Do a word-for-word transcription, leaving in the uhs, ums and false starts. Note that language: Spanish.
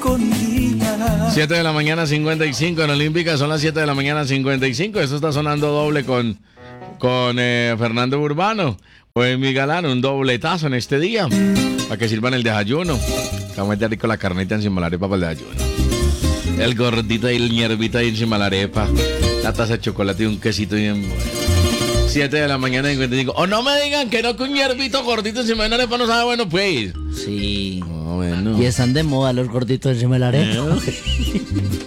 escondida. siete de la mañana cincuenta y cinco en Olímpica, son las siete de la mañana cincuenta y cinco. Esto está sonando doble con, con eh, Fernando Urbano. Pues mi galán, un dobletazo en este día. Para que sirvan el desayuno. Está muy rico la carnita encima de la arepa para el desayuno. El gordito y el hierbita ahí encima de la arepa. La taza de chocolate y un quesito bien bueno. siete de la mañana cincuenta y cinco. O no me digan que no, que un hierbito gordito encima de una arepa no sabe bueno, pues. Sí. Oh, bueno. Y están de moda los gorditos encima de la arepa.